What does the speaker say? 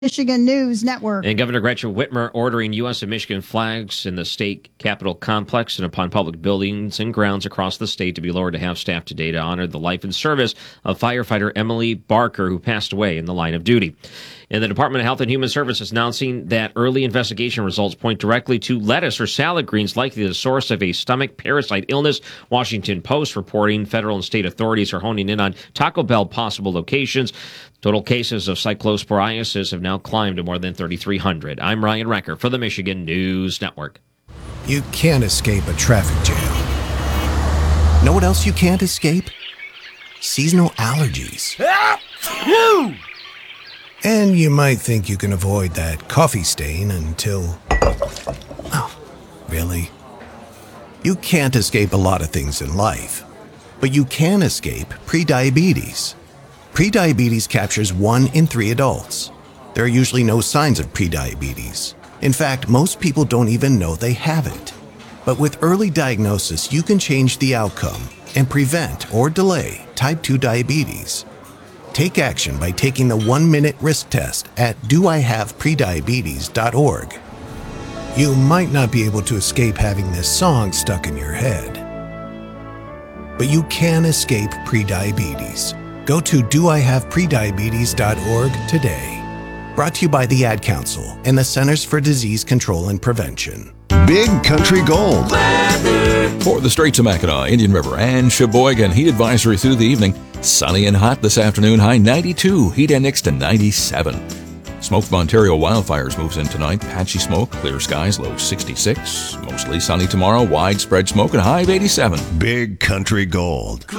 Michigan News Network. And Governor Gretchen Whitmer ordering U.S. and Michigan flags in the state capitol complex and upon public buildings and grounds across the state to be lowered to have staff today to honor the life and service of firefighter Emily Barker, who passed away in the line of duty. And the Department of Health and Human Services announcing that early investigation results point directly to lettuce or salad greens likely the source of a stomach parasite illness. Washington Post reporting federal and state authorities are honing in on Taco Bell possible locations. Total cases of cyclosporiasis have now climbed to more than 3,300. I'm Ryan Recker for the Michigan News Network. You can't escape a traffic jam. Know what else you can't escape? Seasonal allergies. And you might think you can avoid that coffee stain until... Oh, really? You can't escape a lot of things in life, but you can escape prediabetes. Prediabetes captures 1 in 3 adults. There are usually no signs of prediabetes. In fact, most people don't even know they have it. But with early diagnosis, you can change the outcome and prevent or delay type 2 diabetes. Take action by taking the 1-minute risk test at doihaveprediabetes.org. You might not be able to escape having this song stuck in your head, but you can escape prediabetes. Go to doihaveprediabetes.org today. Brought to you by the Ad Council and the Centers for Disease Control and Prevention. Big Country Gold. For the Straits of Mackinac, Indian River, and Sheboygan, heat advisory through the evening. Sunny and hot this afternoon, high 92, heat index to 97. Smoke from Ontario wildfires moves in tonight. Patchy smoke, clear skies, low 66. Mostly sunny tomorrow, widespread smoke, and high of 87. Big Country Gold.